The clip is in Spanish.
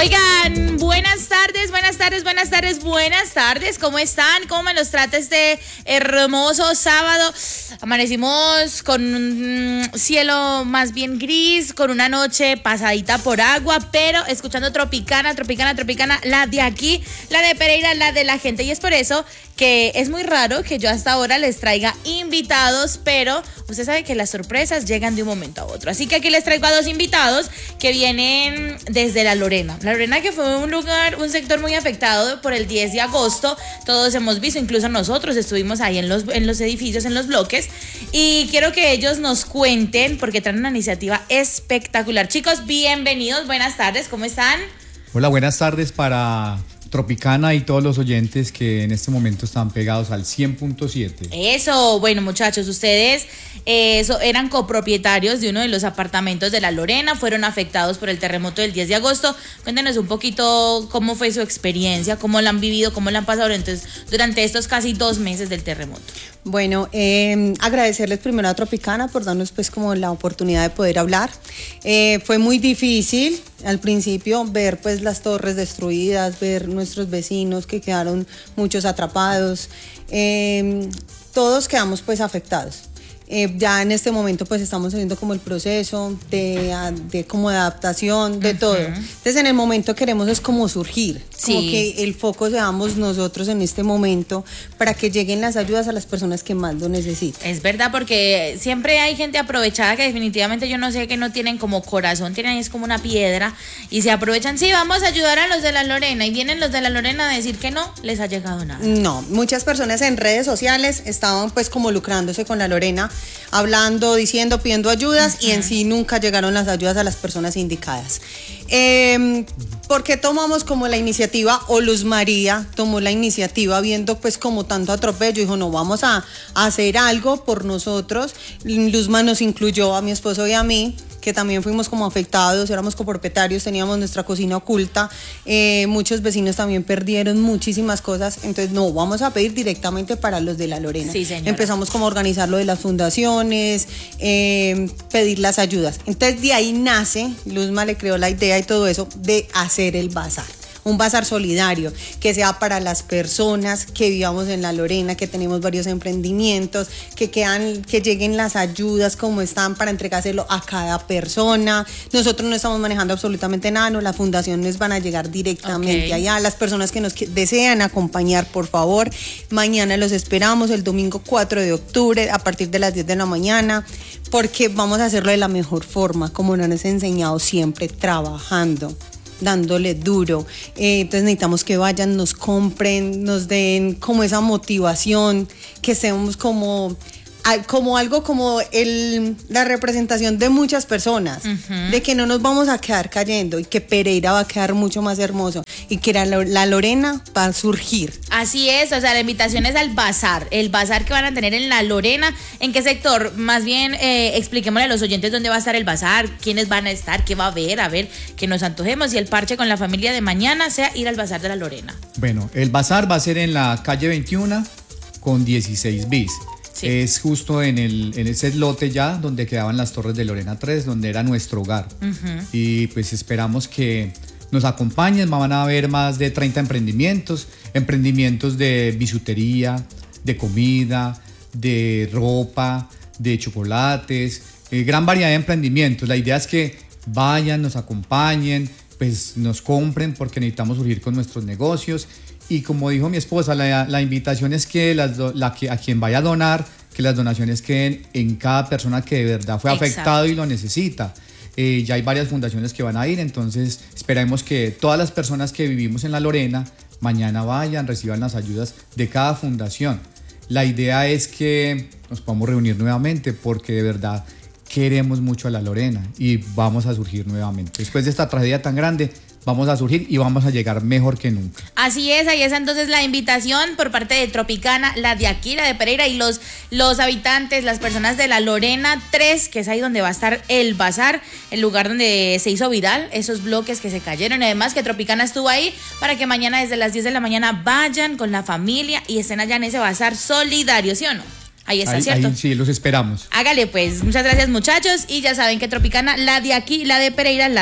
Oigan, buenas tardes, ¿cómo están? ¿Cómo me los trata este hermoso sábado? Amanecimos con un cielo más bien gris, con una noche pasadita por agua, pero escuchando Tropicana, la de aquí, la de Pereira, la de la gente, y es por eso que es muy raro que yo hasta ahora les traiga invitados, pero usted sabe que las sorpresas llegan de un momento a otro. Así que aquí les traigo a dos invitados que vienen desde La Lorena. La Lorena, que fue un sector muy afectado por el 10 de agosto. Todos hemos visto, incluso nosotros estuvimos ahí en los edificios, en los bloques. Y quiero que ellos nos cuenten, porque traen una iniciativa espectacular. Chicos, bienvenidos, buenas tardes, ¿cómo están? Hola, buenas tardes para Tropicana y todos los oyentes que en este momento están pegados al 100.7. Eso, bueno, muchachos, ustedes eran copropietarios de uno de los apartamentos de La Lorena, fueron afectados por el terremoto del 10 de agosto. Cuéntenos un poquito cómo fue su experiencia, cómo la han vivido, cómo la han pasado durante estos casi 2 meses del terremoto. Bueno, agradecerles primero a Tropicana por darnos pues como la oportunidad de poder hablar. Fue muy difícil al principio ver pues las torres destruidas, ver nuestros vecinos que quedaron muchos atrapados. Todos quedamos pues afectados. Ya en este momento pues estamos haciendo como el proceso de como de adaptación, de todo. Entonces en el momento queremos es como surgir, como que el foco seamos nosotros en este momento para que lleguen las ayudas a las personas que más lo necesitan. Es verdad, porque siempre hay gente aprovechada que definitivamente yo no sé, que no tienen como corazón, tienen es como una piedra y se aprovechan. Sí, vamos a ayudar a los de La Lorena, y vienen los de La Lorena a decir que no les ha llegado nada. No, muchas personas en redes sociales estaban pues como lucrándose con La Lorena, hablando, diciendo, pidiendo ayudas, y en sí nunca llegaron las ayudas a las personas indicadas. ¿Por qué tomamos como la iniciativa, o Luz María tomó la iniciativa viendo pues como tanto atropello? Dijo, no, vamos a hacer algo por nosotros. Luzma nos incluyó a mi esposo y a mí, que también fuimos como afectados, éramos copropietarios, teníamos nuestra cocina oculta, muchos vecinos también perdieron muchísimas cosas. Entonces no, vamos a pedir directamente para los de La Lorena. Sí, señora. Empezamos como a organizar lo de las fundaciones, pedir las ayudas. Entonces de ahí nace, Luzma le creó la idea y todo eso de hacer el bazar. Un bazar solidario que sea para las personas que vivamos en La Lorena, que tenemos varios emprendimientos, que lleguen las ayudas como están para entregárselo a cada persona. Nosotros no estamos manejando absolutamente nada, no, las fundaciones van a llegar directamente allá. Las personas que nos desean acompañar, por favor, mañana los esperamos, el domingo 4 de octubre a partir de las 10 de la mañana, porque vamos a hacerlo de la mejor forma, como nos han enseñado siempre, trabajando, dándole duro. Entonces necesitamos que vayan, nos compren, nos den como esa motivación, que seamos como algo como la representación de muchas personas, de que no nos vamos a quedar cayendo, y que Pereira va a quedar mucho más hermoso, y que la Lorena va a surgir. Así es, o sea, la invitación es al bazar, el bazar que van a tener en La Lorena. ¿En qué sector? Más bien, expliquémosle a los oyentes dónde va a estar el bazar, quiénes van a estar, qué va a ver que nos antojemos, y el parche con la familia de mañana sea ir al bazar de La Lorena. Bueno, el bazar va a ser en la calle 21 con 16 bis. Sí. Es justo en ese lote ya donde quedaban las torres de Lorena 3, donde era nuestro hogar. Y pues esperamos que nos acompañen. Van a haber más de 30 emprendimientos de bisutería, de comida, de ropa, de chocolates, gran variedad de emprendimientos. La idea es que vayan, nos acompañen, pues nos compren, porque necesitamos surgir con nuestros negocios. Y como dijo mi esposa, la invitación es que a quien vaya a donar, que las donaciones queden en cada persona que de verdad fue afectado y lo necesita. Ya hay varias fundaciones que van a ir, entonces esperemos que todas las personas que vivimos en La Lorena mañana vayan, reciban las ayudas de cada fundación. La idea es que nos podamos reunir nuevamente, porque de verdad queremos mucho a La Lorena y vamos a surgir nuevamente. Después de esta tragedia tan grande, vamos a surgir y vamos a llegar mejor que nunca. Así es, ahí está entonces la invitación por parte de Tropicana, la de aquí, la de Pereira, y los habitantes, las personas de La Lorena 3, que es ahí donde va a estar el bazar, el lugar donde se hizo viral esos bloques que se cayeron. Además que Tropicana estuvo ahí para que mañana desde las 10 de la mañana vayan con la familia y estén allá en ese bazar solidario, ¿sí o no? Ahí está, ¿cierto? Ahí sí, los esperamos. Hágale pues, muchas gracias muchachos, y ya saben que Tropicana, la de aquí, la de Pereira, la